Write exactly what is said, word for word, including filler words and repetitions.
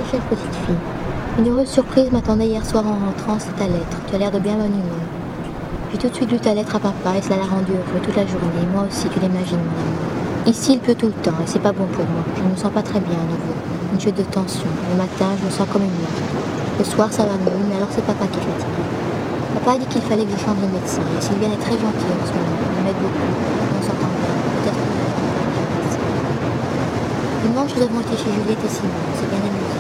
chère petite fille. Une heureuse surprise m'attendait hier soir en rentrant, c'est ta lettre. Tu as l'air de bien bonne humeur. J'ai tout de suite lu ta lettre à papa et cela l'a rendu heureux toute la journée. Et moi aussi, tu l'imagines, mon amour. Ici, il pleut tout le temps et c'est pas bon pour moi. Je ne me sens pas très bien à nouveau. Une chute de tension. Le matin, je me sens comme une morte. Le soir, ça va mieux, mais alors c'est papa qui est fatigué. Papa a dit qu'il fallait que je change de médecin. Et Sylviane est très gentille en ce moment. Elle m'aide beaucoup. On s'entend bien. Peut-être que je vais faire. Dimanche, nous avons été chez Juliette et Simon. C'est bien amusant.